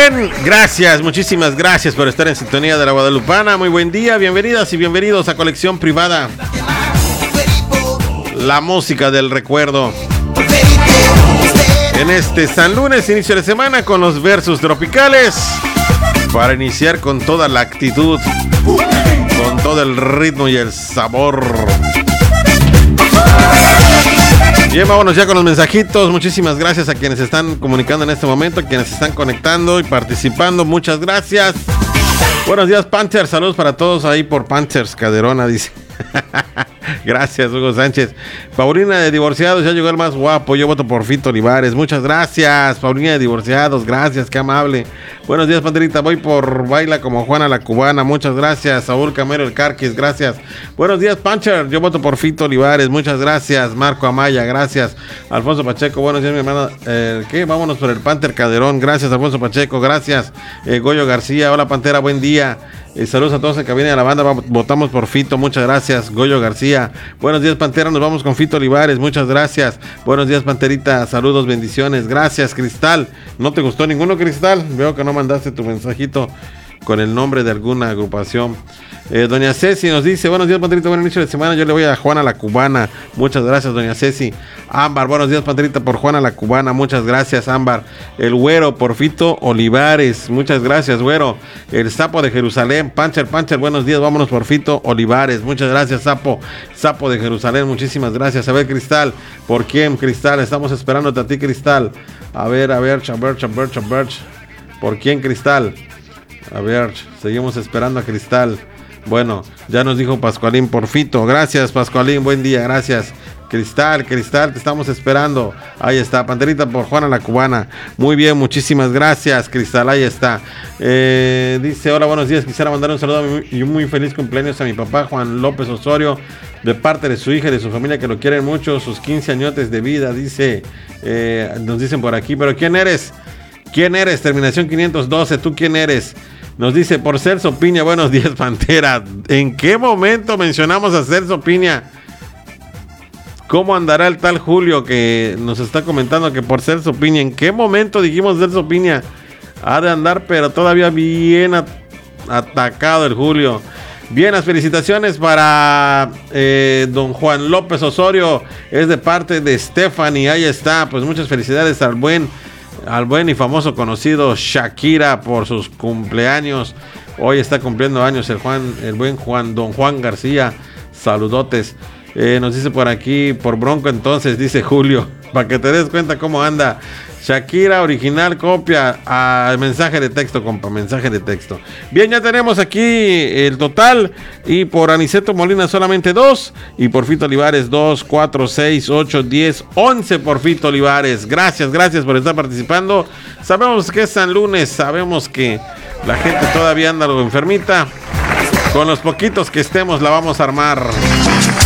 bien, gracias, muchísimas gracias por estar en sintonía de la Guadalupana. Muy buen día, bienvenidas y bienvenidos a Colección Privada, la música del recuerdo. En este San Lunes, inicio de semana, con los versos tropicales, para iniciar con toda la actitud, con todo el ritmo y el sabor. Bien, vámonos ya con los mensajitos. Muchísimas gracias a quienes están comunicando en este momento, a quienes están conectando y participando. Muchas gracias. Buenos días, Panthers. Saludos para todos ahí por Panthers. Caderona dice. Gracias, Hugo Sánchez. Paulina de Divorciados, ya llegó el más guapo. Yo voto por Fito Olivares. Muchas gracias, Paulina de Divorciados. Gracias, qué amable. Buenos días, Panterita. Voy por Baila como Juana la Cubana. Muchas gracias. Saúl Camero el Carquis, gracias. Buenos días, Pancher. Yo voto por Fito Olivares. Muchas gracias. Marco Amaya, gracias. Alfonso Pacheco, buenos días, mi hermana. ¿Qué? Vámonos por el Panther Caderón. Gracias, Alfonso Pacheco. Gracias. Goyo García, hola, Pantera, buen día. Saludos a todos en cabina de la banda. Votamos por Fito, muchas gracias. Goyo García, buenos días, Pantera, nos vamos con Fito Olivares, muchas gracias. Buenos días, Panterita, saludos, bendiciones, gracias. Cristal, ¿no te gustó ninguno, Cristal? Veo que no mandaste tu mensajito con el nombre de alguna agrupación. Doña Ceci nos dice, buenos días, Panterita, buen inicio de semana, yo le voy a Juana la Cubana. Muchas gracias, doña Ceci. Ámbar, buenos días, Panterita, por Juana la Cubana. Muchas gracias, Ámbar. El Güero, por Fito Olivares. Muchas gracias, Güero. El Sapo de Jerusalén, Pancher, buenos días, vámonos por Fito Olivares. Muchas gracias, Sapo de Jerusalén, muchísimas gracias. A ver, Cristal, ¿por quién, Cristal? Estamos esperándote a ti, Cristal. A ver, ¿por quién, Cristal? A ver, seguimos esperando a Cristal. Bueno, ya nos dijo Pascualín por Fito. Gracias, Pascualín, buen día, gracias. Cristal, te estamos esperando. Ahí está, Panterita por Juana la Cubana. Muy bien, muchísimas gracias, Cristal, ahí está. Dice, hola, buenos días, quisiera mandar un saludo y un muy feliz cumpleaños a mi papá, Juan López Osorio, de parte de su hija y de su familia, que lo quieren mucho, sus 15 añotes de vida, dice, nos dicen por aquí. Pero ¿quién eres? Terminación 512, ¿tú quién eres? Nos dice por Celso Piña, buenos días, Pantera. ¿En qué momento mencionamos a Celso Piña? ¿Cómo andará el tal Julio que nos está comentando que por Celso Piña? ¿En qué momento dijimos Celso Piña? Ha de andar, pero todavía bien atacado el Julio. Bien, las felicitaciones para don Juan López Osorio. Es de parte de Stephanie, ahí está. Pues muchas felicidades al buen y famoso conocido Shakira por sus cumpleaños. Hoy está cumpliendo años el buen don Juan García. Saludotes. Nos dice por aquí, por Bronco entonces, dice Julio, para que te des cuenta cómo anda. Shakira, original, copia a mensaje de texto, compa, mensaje de texto. Bien, ya tenemos aquí el total. Y por Aniceto Molina solamente 2. Y por Fito Olivares 2, 4, 6, 8, 10, 11 por Fito Olivares. Gracias por estar participando. Sabemos que es San Lunes, sabemos que la gente todavía anda algo enfermita. Con los poquitos que estemos la vamos a armar.